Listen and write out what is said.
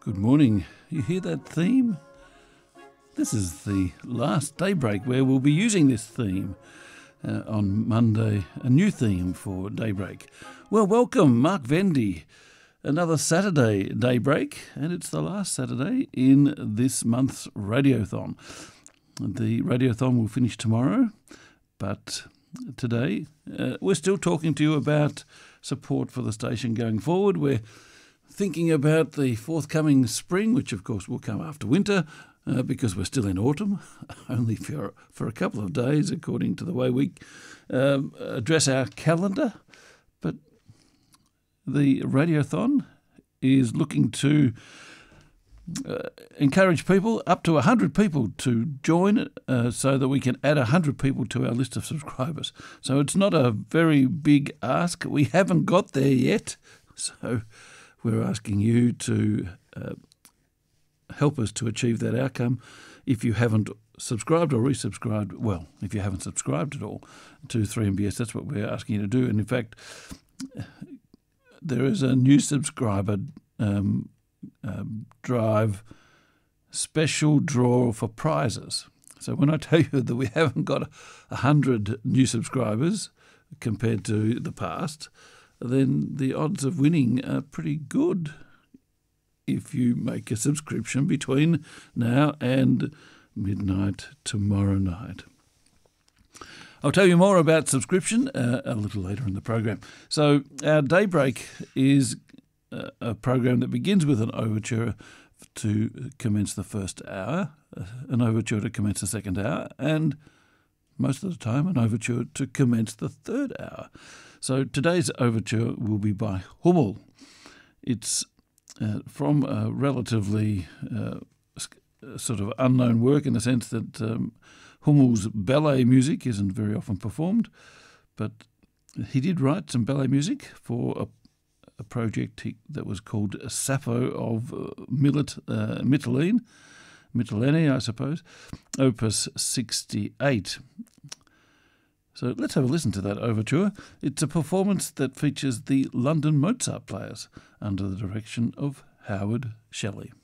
Good morning. You hear that theme? This is the last Daybreak where we'll be using this theme on Monday, a new theme for Daybreak. Well, welcome, Mark Vendy. Another Saturday Daybreak, and it's the last Saturday in this month's Radiothon. The Radiothon will finish tomorrow, but today we're still talking to you about support for the station going forward. We're thinking about the forthcoming spring, which of course will come after winter, because we're still in autumn, only for a couple of days according to the way we address our calendar. But the Radiothon is looking to encourage people, up to 100 people, to join so that we can add 100 people to our list of subscribers. So it's not a very big ask. We haven't got there yet, so we're asking you to help us to achieve that outcome. If you haven't subscribed or resubscribed, well, if you haven't subscribed at all to 3MBS, that's what we're asking you to do. And in fact, there is a new subscriber drive special draw for prizes. So when I tell you that we haven't got 100 new subscribers compared to the past, then the odds of winning are pretty good if you make a subscription between now and midnight tomorrow night. I'll tell you more about subscription a little later in the program. So our Daybreak is a program that begins with an overture to commence the first hour, an overture to commence the second hour, and most of the time an overture to commence the third hour. So today's overture will be by Hummel. It's from a relatively sort of unknown work in the sense that Hummel's ballet music isn't very often performed, but he did write some ballet music for a project that was called Sappho of Mytilene, I suppose, Opus 68. So let's have a listen to that overture. It's a performance that features the London Mozart Players under the direction of Howard Shelley.